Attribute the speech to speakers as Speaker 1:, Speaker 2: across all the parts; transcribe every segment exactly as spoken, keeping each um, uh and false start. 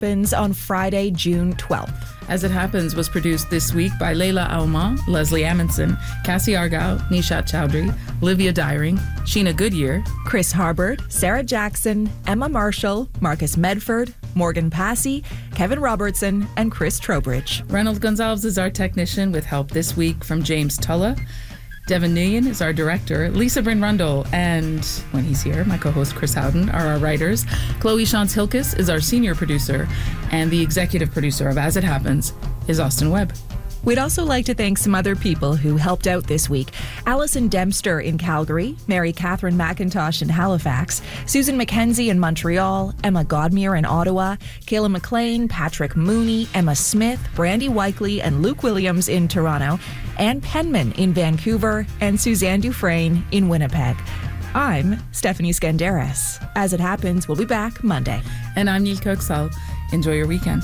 Speaker 1: Happens on Friday, June twelfth.
Speaker 2: As It Happens was produced this week by Leila Auma, Leslie Amundsen, Cassie Argyle, Nishat Chowdhury, Olivia Dyring, Sheena Goodyear,
Speaker 1: Chris Harbord, Sarah Jackson, Emma Marshall, Marcus Medford, Morgan Passy, Kevin Robertson, and Chris Trowbridge.
Speaker 2: Reynold Gonzalez is our technician with help this week from James Tulla. Devin Nguyen is our director, Lisa Bryn Rundle, and when he's here, my co-host Chris Howden are our writers. Chloe Shantz-Hilkes is our senior producer, and the executive producer of As It Happens is Austin Webb.
Speaker 1: We'd also like to thank some other people who helped out this week. Alison Dempster in Calgary, Mary Catherine McIntosh in Halifax, Susan McKenzie in Montreal, Emma Godmere in Ottawa, Kayla McLean, Patrick Mooney, Emma Smith, Brandy Weikley, and Luke Williams in Toronto, Ann Penman in Vancouver, and Suzanne Dufresne in Winnipeg. I'm Stephanie Skandaris. As It Happens, we'll be back Monday.
Speaker 2: And I'm Neil Kirksall. Enjoy your weekend.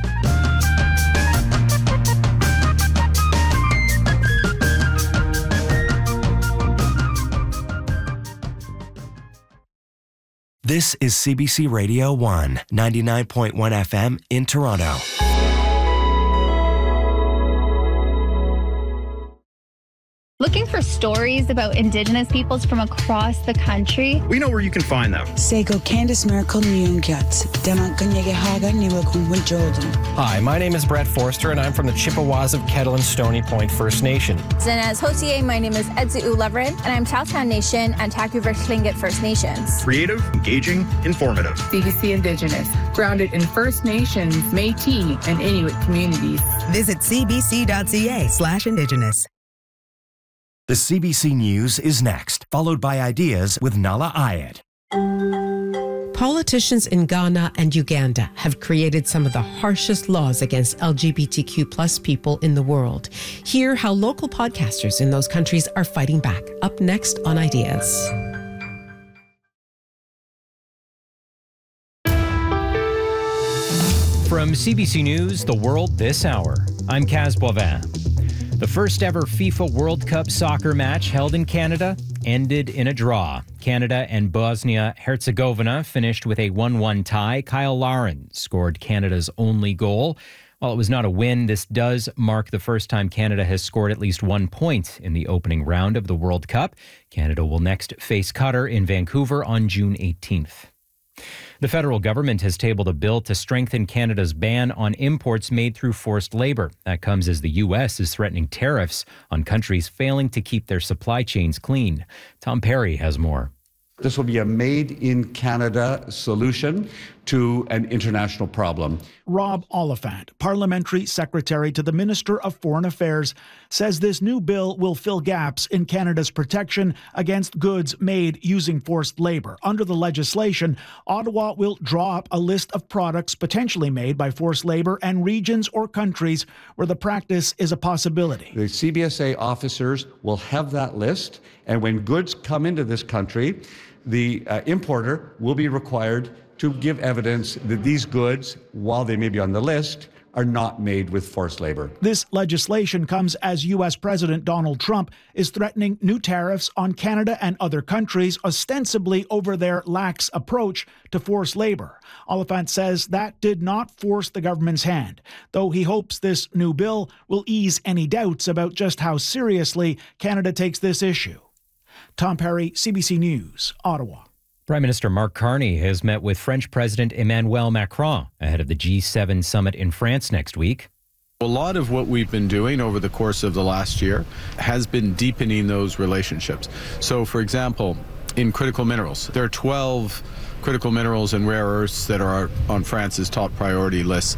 Speaker 3: This is C B C Radio one, ninety-nine point one F M in Toronto.
Speaker 4: Looking for stories about Indigenous peoples from across the country?
Speaker 5: We know where you can find them.
Speaker 6: Sego Candice Miracle Nyungyat, Dema Ganyegehaga Niwakum Jordan.
Speaker 7: Hi, my name is Brett Forster, and I'm from the Chippewas of Kettle and Stony Point First Nation.
Speaker 8: And as Hotier, my name is Edzu Ulevrin, and I'm Chowtown Nation and Taku-Versh Tlingit First Nations.
Speaker 5: Creative, engaging, informative.
Speaker 9: C B C Indigenous, grounded in First Nations, Métis, and Inuit communities.
Speaker 10: Visit cbc.ca slash Indigenous.
Speaker 3: The C B C News is next, followed by Ideas with Nala Ayed.
Speaker 11: Politicians in Ghana and Uganda have created some of the harshest laws against L G B T Q plus people in the world. Hear how local podcasters in those countries are fighting back. Up next on Ideas.
Speaker 12: From C B C News, The World This Hour, I'm Kaz Boivin. The first ever FIFA World Cup soccer match held in Canada ended in a draw. Canada and Bosnia-Herzegovina finished with a one one tie. Kyle Larin scored Canada's only goal. While it was not a win, this does mark the first time Canada has scored at least one point in the opening round of the World Cup. Canada will next face Qatar in Vancouver on June eighteenth. The federal government has tabled a bill to strengthen Canada's ban on imports made through forced labor. That comes as the U S is threatening tariffs on countries failing to keep their supply chains clean. Tom Perry has more.
Speaker 13: This will be a made-in-Canada solution to an international problem.
Speaker 14: Rob Oliphant, Parliamentary Secretary to the Minister of Foreign Affairs, says this new bill will fill gaps in Canada's protection against goods made using forced labor. Under the legislation, Ottawa will draw up a list of products potentially made by forced labor and regions or countries where the practice is a possibility.
Speaker 13: The C B S A officers will have that list, and when goods come into this country, the uh, importer will be required to give evidence that these goods, while they may be on the list, are not made with forced labor.
Speaker 14: This legislation comes as U S President Donald Trump is threatening new tariffs on Canada and other countries, ostensibly over their lax approach to forced labor. Oliphant says that did not force the government's hand, though he hopes this new bill will ease any doubts about just how seriously Canada takes this issue. Tom Perry, C B C News, Ottawa.
Speaker 12: Prime Minister Mark Carney has met with French President Emmanuel Macron ahead of the G seven summit in France next week.
Speaker 15: A lot of what we've been doing over the course of the last year has been deepening those relationships. So, for example, in critical minerals, there are twelve critical minerals and rare earths that are on France's top priority list.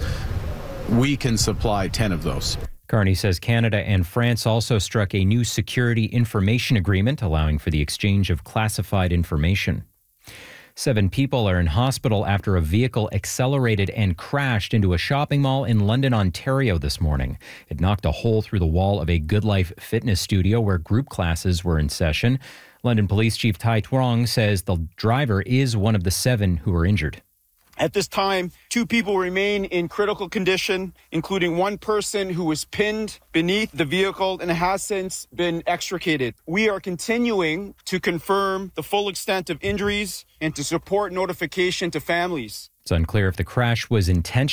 Speaker 15: We can supply ten of those.
Speaker 12: Carney says Canada and France also struck a new security information agreement allowing for the exchange of classified information. Seven people are in hospital after a vehicle accelerated and crashed into a shopping mall in London, Ontario this morning. It knocked a hole through the wall of a Good Life fitness studio where group classes were in session. London Police Chief Tai Tuong says the driver is one of the seven who were injured.
Speaker 16: At this time, two people remain in critical condition, including one person who was pinned beneath the vehicle and has since been extricated. We are continuing to confirm the full extent of injuries and to support notification to families.
Speaker 12: It's unclear if the crash was intentional.